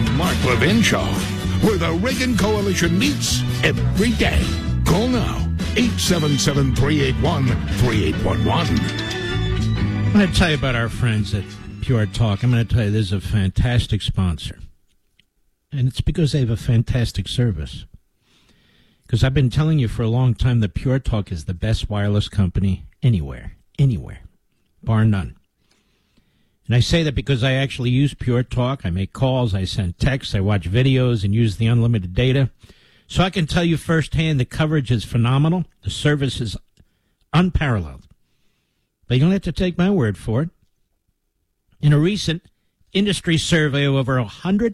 Mark Levin Show, where the Reagan Coalition meets every day. Call now, 877-381-3811. I'm going to tell you about our friends at Pure Talk. I'm going to tell you this is a fantastic sponsor. And it's because they have a fantastic service. Because I've been telling you for a long time that Pure Talk is the best wireless company anywhere, bar none. And I say that because I actually use Pure Talk. I make calls, I send texts, I watch videos, and use the unlimited data. So I can tell you firsthand the coverage is phenomenal. The service is unparalleled. But you don't have to take my word for it. In a recent industry survey of over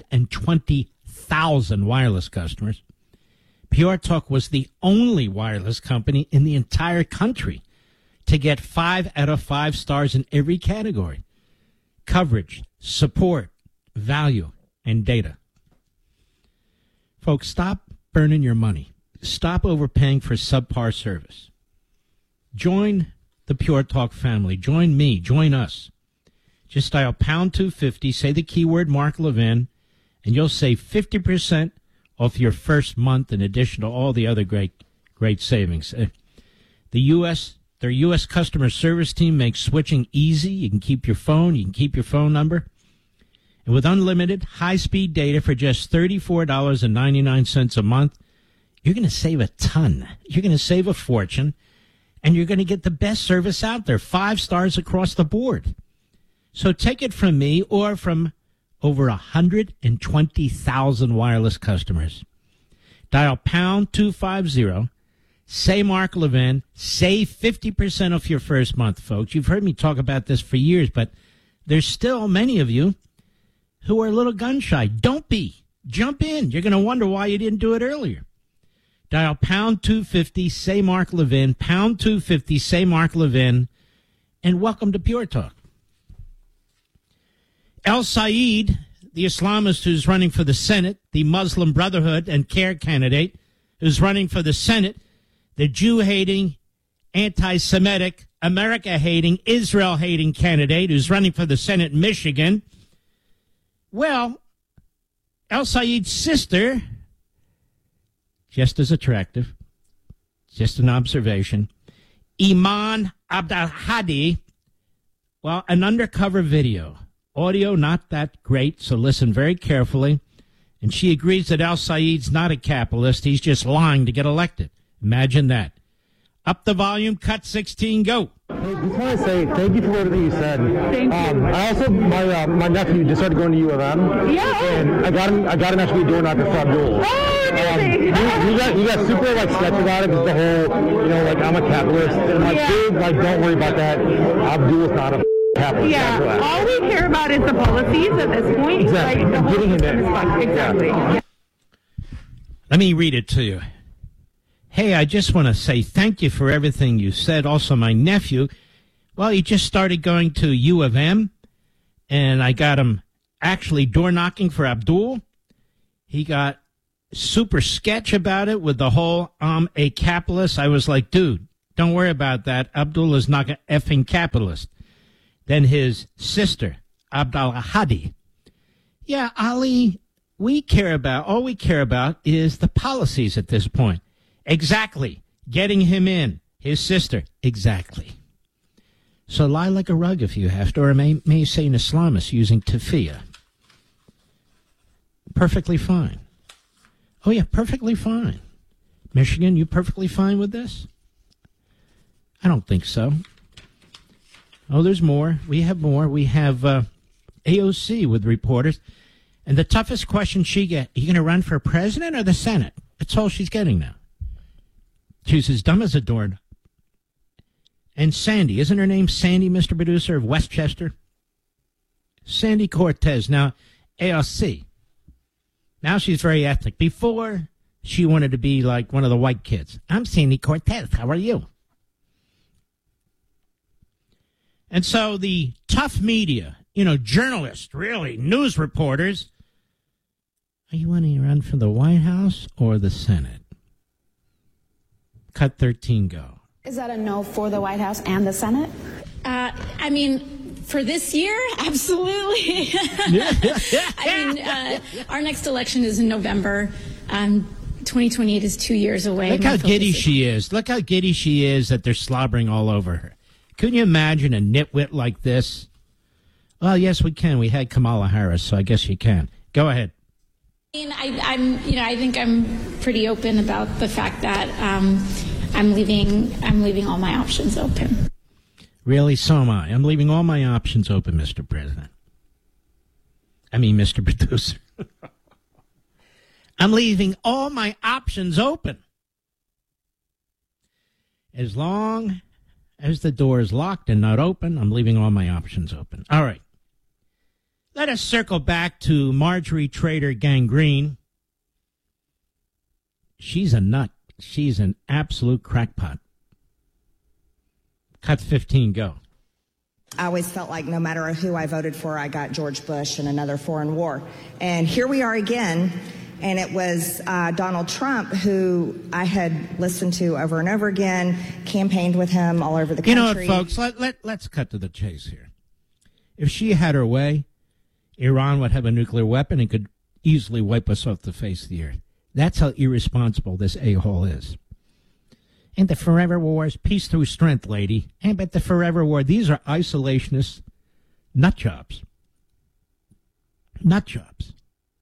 120,000 wireless customers, Pure Talk was the only wireless company in the entire country to get 5 out of 5 stars in every category: coverage, support, value, and data. Folks, stop burning your money. Stop overpaying for subpar service. Join the Pure Talk family. Join me. Join us. Just dial pound 250, say the keyword Mark Levin, and you'll save 50% off your first month in addition to all the other great savings. Their U.S. customer service team makes switching easy. You can keep your phone. You can keep your phone number. And with unlimited high-speed data for just $34.99 a month, you're going to save a ton. You're going to save a fortune, and you're going to get the best service out there, 5 stars across the board. So take it from me or from over 120,000 wireless customers. Dial pound 250. Say Mark Levin. Save 50% off your first month, folks. You've heard me talk about this for years, but there's still many of you who are a little gun shy. Don't be. Jump in. You're going to wonder why you didn't do it earlier. Dial pound 250, say Mark Levin, pound 250, say Mark Levin, and welcome to Pure Talk. El Sayed, the Islamist who's running for the Senate, the Muslim Brotherhood and CARE candidate who's running for the Senate, the Jew-hating, anti-Semitic, America-hating, Israel-hating candidate who's running for the Senate in Michigan. Well, El Sayed's sister, just as attractive, just an observation, Iman Abdelhadi, well, an undercover video. Audio not that great, so listen very carefully. And she agrees that El Sayed's not a capitalist. He's just lying to get elected. Imagine that. Up the volume, cut 16, go. Hey, just want to say thank you for everything you said. Thank you. I also, my nephew just started going to U of M. Yeah. And I got him actually a door knocker for Abdul. Oh, amazing. He got super sketchy about it. Just the whole, I'm a capitalist. And dude, don't worry about that. Abdul's not a capitalist. Yeah. All we care about is the policies at this point. Exactly. Like, the whole getting him system in. is fucked. Exactly. Yeah. Let me read it to you. Hey, I just want to say thank you for everything you said. Also, my nephew, well, he just started going to U of M, and I got him actually door knocking for Abdul. He got super sketch about it with the whole a capitalist. I was like, dude, don't worry about that. Abdul is not an effing capitalist. Then his sister, Abdul Hadi. Yeah, Ali, all we care about is the policies at this point. Exactly. Getting him in. His sister. Exactly. So lie like a rug if you have to, or may say an Islamist using tafiyah. Perfectly fine. Oh, yeah, perfectly fine. Michigan, you perfectly fine with this? I don't think so. Oh, there's more. We have more. We have AOC with reporters. And the toughest question she gets, are you going to run for president or the Senate? That's all she's getting now. She's as dumb as a doorknob. And Sandy, isn't her name Sandy, Mr. Producer, of Westchester? Sandy Cortez, now AOC. Now she's very ethnic. Before, she wanted to be like one of the white kids. I'm Sandy Cortez. How are you? And so the tough media, journalists, really, news reporters, are you wanting to run for the White House or the Senate? Cut 13, go. Is that a no for the White House and the Senate? For this year, absolutely. Our next election is in November. 2028 is 2 years away. Look how giddy she is. Look how giddy she is that they're slobbering all over her. Couldn't you imagine a nitwit like this? Well, yes, we can. We had Kamala Harris, so I guess you can. Go ahead. I think I'm pretty open about the fact that I'm leaving all my options open. Really, so am I. I'm leaving all my options open, Mr. President. Mr. Producer. I'm leaving all my options open. As long as the door is locked and not open, I'm leaving all my options open. All right. Let us circle back to Marjorie Trader Gangrene. She's a nut. She's an absolute crackpot. Cut 15, go. I always felt like no matter who I voted for, I got George Bush and another foreign war. And here we are again, and it was Donald Trump, who I had listened to over and over again, campaigned with him all over the country. You know what, folks, let's cut to the chase here. If she had her way, Iran would have a nuclear weapon and could easily wipe us off the face of the earth. That's how irresponsible this a-hole is. And the forever wars, peace through strength, lady. But the forever war, these are isolationist nut jobs. Nut jobs.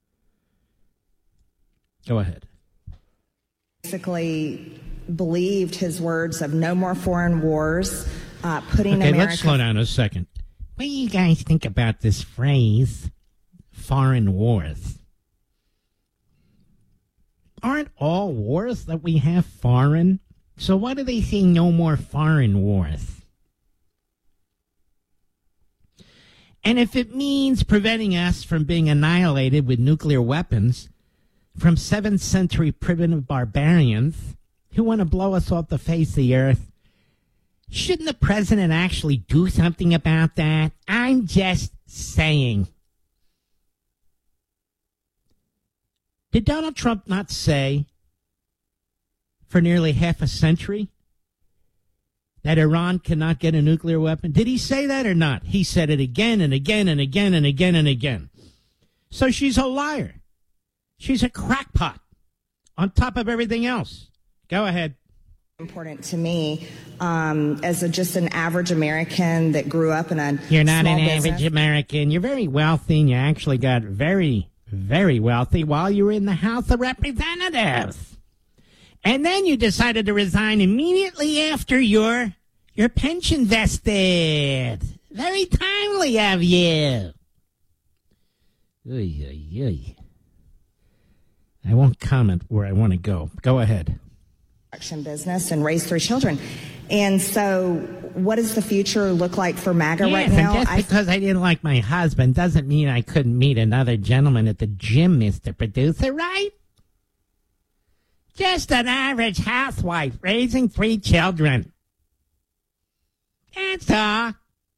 Go ahead. Basically believed his words of no more foreign wars, putting America... let's slow down a second. What do you guys think about this phrase, foreign wars? Aren't all wars that we have foreign? So why do they say no more foreign wars? And if it means preventing us from being annihilated with nuclear weapons from 7th century primitive barbarians who want to blow us off the face of the earth, shouldn't the president actually do something about that? I'm just saying. Did Donald Trump not say for nearly half a century that Iran cannot get a nuclear weapon? Did he say that or not? He said it again and again and again and again and again. So she's a liar. She's a crackpot on top of everything else. Go ahead. Important to me as just an average American that grew up in a You're not small an business. average American. You're very wealthy, and you actually got very, very wealthy while you were in the House of Representatives. And then you decided to resign immediately after your pension vested. Very timely of you. Oy, oy, oy. I won't comment where I want to go. Go ahead. Business and raise 3 children. And so what does the future look like for MAGA right now? And just because I didn't like my husband doesn't mean I couldn't meet another gentleman at the gym, Mr. Producer, right? Just an average housewife raising 3 children. That's all.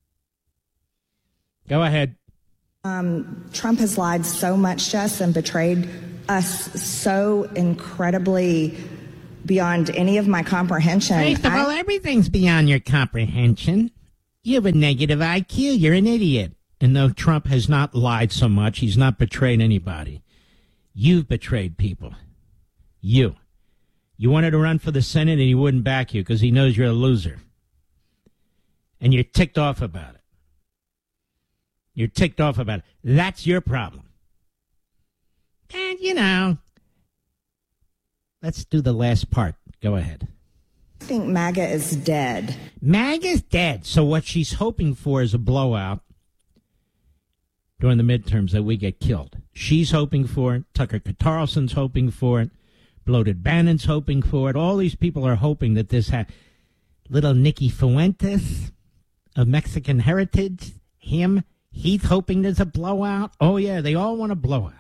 Go ahead. Trump has lied so much to us and betrayed us so incredibly beyond any of my comprehension. First of all, everything's beyond your comprehension. You have a negative IQ. You're an idiot. And though Trump has not lied so much, he's not betrayed anybody. You've betrayed people. You. You wanted to run for the Senate and he wouldn't back you because he knows you're a loser. And you're ticked off about it. You're ticked off about it. That's your problem. And, you know, let's do the last part. Go ahead. I think MAGA is dead. MAGA's dead. So what she's hoping for is a blowout during the midterms that we get killed. She's hoping for it. Tucker Carlson's hoping for it. Bloated Bannon's hoping for it. All these people are hoping that this little Nicky Fuentes of Mexican heritage, he's hoping there's a blowout. Oh, yeah, they all want a blowout.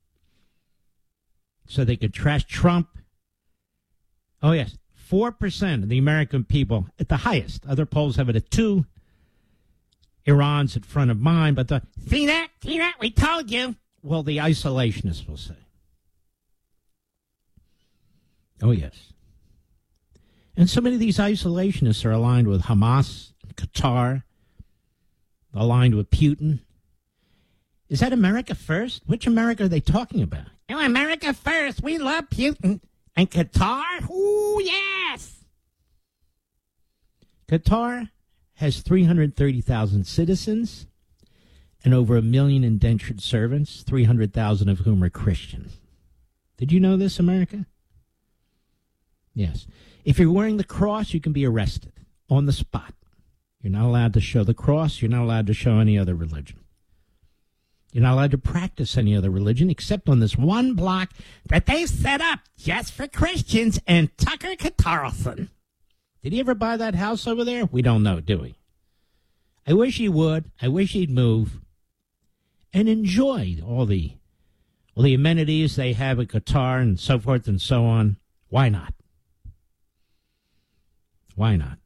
So they could trash Trump. Oh, yes, 4% of the American people at the highest. Other polls have it at 2%. Iran's in front of mine, but see that? We told you. Well, the isolationists will say. Oh, yes. And so many of these isolationists are aligned with Hamas, Qatar, aligned with Putin. Is that America first? Which America are they talking about? Oh, America first. We love Putin. And Qatar? Ooh, yes. Qatar has 330,000 citizens and over 1 million indentured servants, 300,000 of whom are Christian. Did you know this, America? Yes. If you're wearing the cross, you can be arrested on the spot. You're not allowed to show the cross. You're not allowed to show any other religion. You're not allowed to practice any other religion except on this one block that they've set up just for Christians and Tucker Carlson. Did he ever buy that house over there? We don't know, do we? I wish he would. I wish he'd move and enjoy all the amenities they have at Qatar and so forth and so on. Why not? Why not?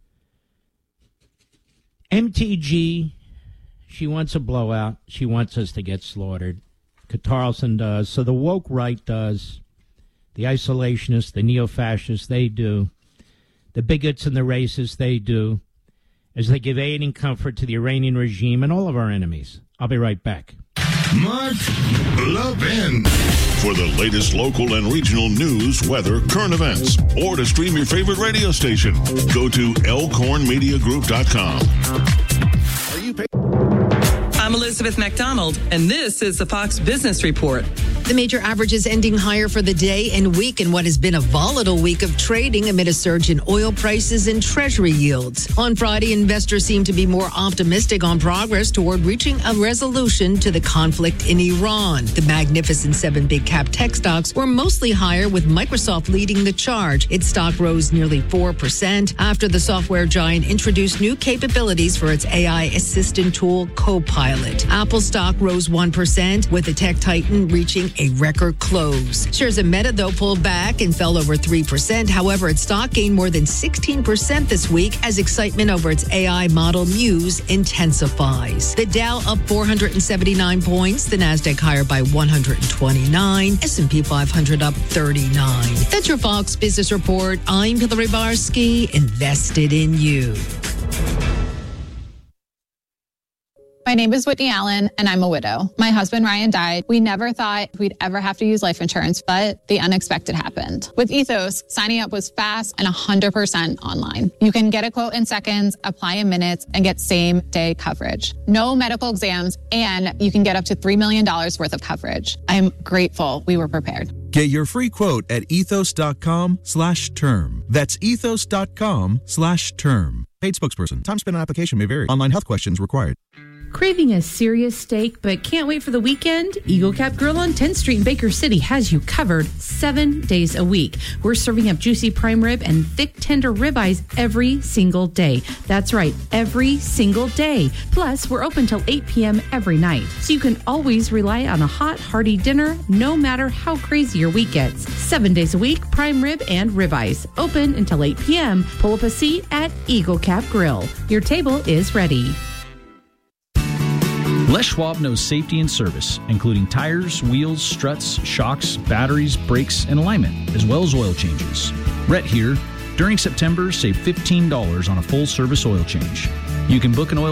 MTG, she wants a blowout. She wants us to get slaughtered. Carlson does. So the woke right does. The isolationists, the neo-fascists, they do. The bigots and the racists, they do. As they give aid and comfort to the Iranian regime and all of our enemies. I'll be right back. Mark Levin. For the latest local and regional news, weather, current events, or to stream your favorite radio station, go to elkhornmediagroup.com. Are you I'm Elizabeth McDonald, and this is the Fox Business Report. The major averages ending higher for the day and week in what has been a volatile week of trading amid a surge in oil prices and treasury yields. On Friday, investors seem to be more optimistic on progress toward reaching a resolution to the conflict in Iran. The Magnificent Seven big cap tech stocks were mostly higher, with Microsoft leading the charge. Its stock rose nearly 4% after the software giant introduced new capabilities for its AI assistant tool, Copilot. Apple stock rose 1%, with the tech titan reaching a record close. Shares of Meta, though, pulled back and fell over 3%. However, its stock gained more than 16% this week as excitement over its AI model Muse intensifies. The Dow up 479 points, the Nasdaq higher by 129, S&P 500 up 39. That's your Fox Business Report. I'm Hillary Barsky, invested in you. My name is Whitney Allen, and I'm a widow. My husband, Ryan, died. We never thought we'd ever have to use life insurance, but the unexpected happened. With Ethos, signing up was fast and 100% online. You can get a quote in seconds, apply in minutes, and get same-day coverage. No medical exams, and you can get up to $3 million worth of coverage. I'm grateful we were prepared. Get your free quote at ethos.com/term. That's ethos.com/term. Paid spokesperson. Time spent on application may vary. Online health questions required. Craving a serious steak but can't wait for the weekend? Eagle Cap Grill on 10th Street in Baker City has you covered 7 days a week. We're serving up juicy prime rib and thick tender ribeyes every single day. That's right, every single day. Plus, we're open till 8 p.m. every night, so you can always rely on a hot, hearty dinner no matter how crazy your week gets. 7 days a week, prime rib and ribeyes. Open until 8 p.m. Pull up a seat at Eagle Cap Grill. Your table is ready. Les Schwab knows safety and service, including tires, wheels, struts, shocks, batteries, brakes, and alignment, as well as oil changes. Rhett here. During September, save $15 on a full-service oil change. You can book an oil